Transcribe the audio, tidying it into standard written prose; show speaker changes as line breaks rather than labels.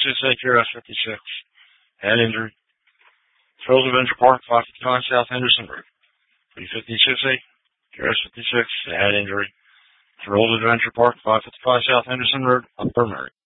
356A, QRS 56, head injury. Thrills Adventure Park, 555 South Henderson Road. 356A, QRS 56, head injury. Thrills Adventure Park, 555 South Henderson Road, Upper Murray.